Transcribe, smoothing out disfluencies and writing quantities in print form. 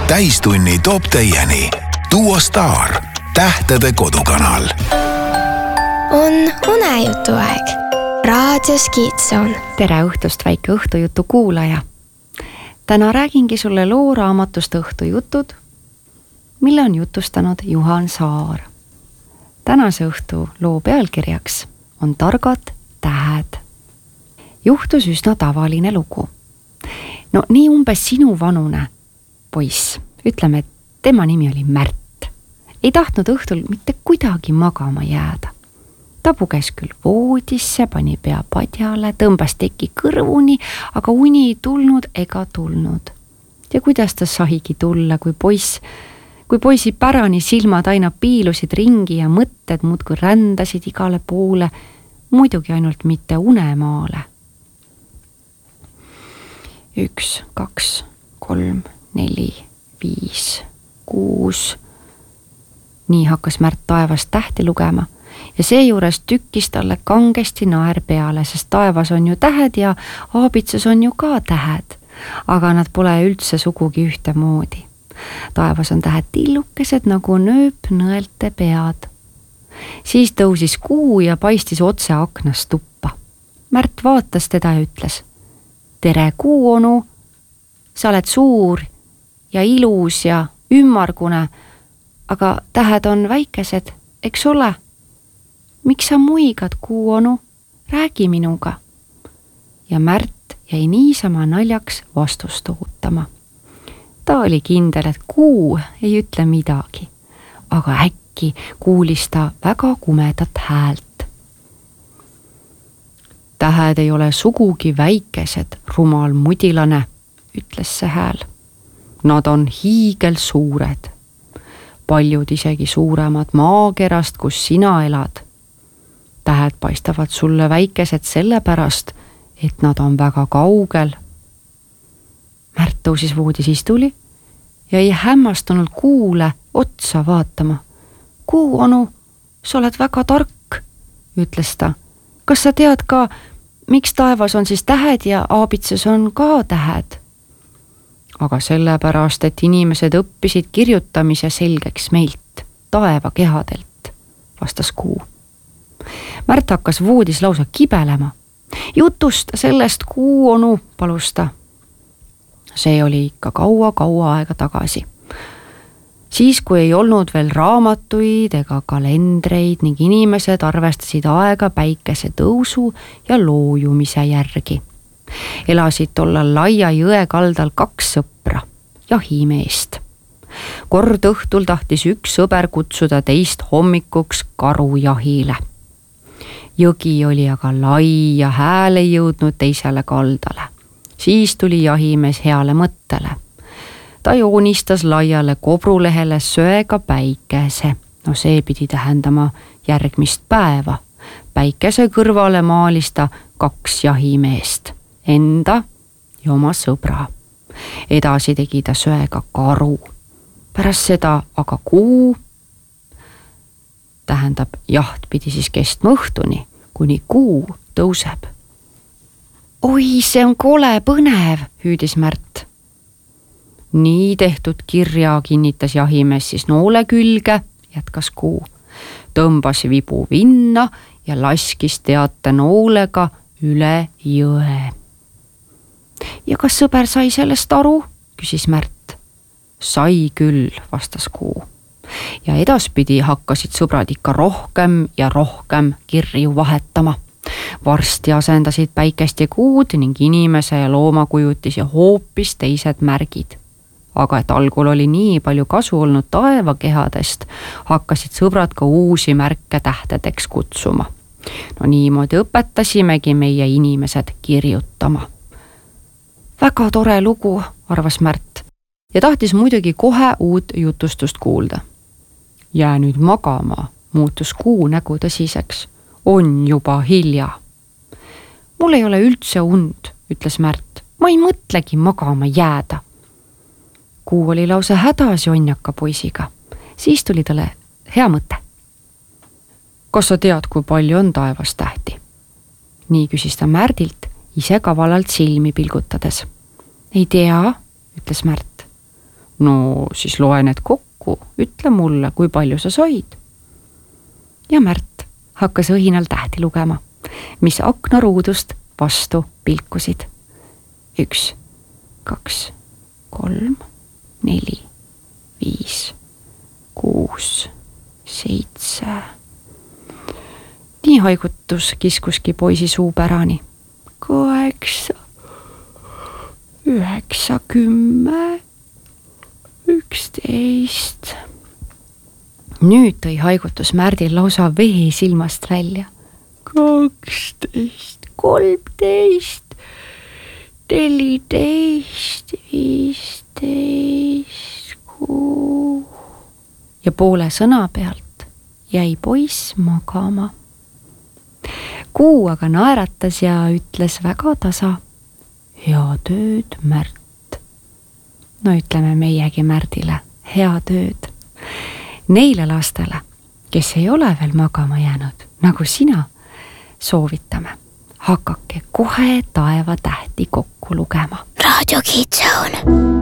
Täistunni toob teieni Duo Star, Tähtede Kodukanal. On unejutu aeg. Raadios Kiitson. Tere õhtust, väike õhtujutu kuulaja. Täna räägingi sulle loo raamatust Õhtujutud, mille on jutustanud Juhan Saar. Tänase õhtu loo pealkirjaks on Targad tähed. Juhtus üsna tavaline lugu. No nii umbes sinu vanune poiss, ütleme, et tema nimi oli Märt, ei tahtnud õhtul mitte kuidagi magama jääda. Ta puges küll voodisse, pani pea padjale, tõmbas teki kõrvuni, aga uni ei tulnud ega tulnud. Ja kuidas ta saigi tulla, kui poisi pärani silmad aina piilusid ringi ja mõtted muudkui rändasid igale poole, muidugi ainult mitte unemaale. 1, 2, 3, 4, 5, 6. Nii hakkas Märt taevast tähti lugema ja seejuures tükkis talle kangesti naer peale, sest taevas on ju tähed ja aabitsus on ju ka tähed, aga nad pole üldse sugugi ühtemoodi. Taevas on tähed tillukesed nagu nööpnõelte pead. Siis tõusis kuu ja paistis otse aknast tuppa. Märt vaatas teda ja ütles: tere, kuuonu, sa oled suur ja ilus ja ümmargune, aga tähed on väikesed, eks ole? Miks sa muigad, kuuonu? Räägi minuga. Ja Märt jäi niisama naljaks vastust ootama. Ta oli kindel, et kuu ei ütle midagi, aga äkki kuulis ta väga kumedat häält. Tähed ei ole sugugi väikesed, rumal mudilane, ütles see hääl. Nad on hiigelsuured. Paljud isegi suuremad maakerast, kus sina elad. Tähed paistavad sulle väikesed sellepärast, et nad on väga kaugel. Märt tõusis voodis istuli ja jäi hämmastunud kuule otsa vaatama. Kuuonu, sa oled väga tark, ütles ta. Kas sa tead ka, miks taevas on siis tähed ja aabitsus on ka tähed? Aga sellepärast, et inimesed õppisid kirjutamise selgeks meilt, taeva kehadelt, vastas kuu. Märt hakkas voodis lausa kibelema. Jutust sellest, kuuonu, palus ta. See oli ikka kaua aega tagasi. Siis, kui ei olnud veel raamatuid ega kalendreid ning inimesed arvestasid aega päikese tõusu ja loojumise järgi. Elasid tollal laia jõe kaldal 2 sõpra, jahimeest. Kord õhtul tahtis üks sõber kutsuda teist hommikuks karujahile. Jõgi oli aga lai ja hääl ei jõudnud teisele kaldale. Siis tuli jahimees heale mõttele. Ta joonistas laiale kobrulehele söega päikese. No see pidi tähendama järgmist päeva. Päikese kõrvale maalis ta 2 jahimeest, enda ja oma sõbra. Edasi tegi ta söega karu. Pärast seda aga kuu. Tähendab, jaht pidi siis kestma õhtuni, kuni kuu tõuseb. Oi, see on kole põnev, hüüdis Märt. Nii tehtud kirja kinnitas jahimees siis noole külge, jätkas kuu. Tõmbas vibu vinna ja laskis teate noolega üle jõe. Ja kas sõber sai sellest aru, küsis Märt. Sai küll, vastas kuu. Ja edaspidi hakkasid sõbrad ikka rohkem ja rohkem kirju vahetama. Varsti asendasid päikest ja kuud ning inimese ja loomakujutis ja hoopis teised märgid. Aga et algul oli nii palju kasu olnud taevakehadest, hakkasid sõbrad ka uusi märke tähtedeks kutsuma. No niimoodi õpetasimegi meie inimesed kirjutama. Väga tore lugu, arvas Märt ja tahtis muidugi kohe uut jutustust kuulda. Jää nüüd magama, muutus kuu nägu tõsiseks. On juba hilja. Mul ei ole üldse und, ütles Märt. Ma ei mõtlegi magama jääda. Kuu oli lausa hädas jonnaka poisiga. Siis tuli talle hea mõte. Kas sa tead, kui palju on taevas tähti? Nii küsis ta Märdilt, ise kavalalt silmi pilgutades. Ei tea, ütles Märt. no siis loe need kokku, ütle mulle, kui palju sa said. Ja Märt hakkas õhinal tähti lugema, mis aknaruudust vastu pilkusid. 1, 2, 3, 4, 5, 6, 7. Nii haigutus kiskuski poisi suu pärani. 8, 9, 10, 11. Nüüd tõi haigutus Märdil lausa vee silmast välja. 12, 13, 14, 15, 6. Ja poole sõna pealt jäi poiss magama. Kuu aga naeratas ja ütles väga tasa. Hea tööd, Märt. No ütleme meiegi Märdile hea tööd. Neile lastele, kes ei ole veel magama jäänud, nagu sina, soovitame. Hakake kohe taevatähti kokku lugema. Raadio Kids Zone.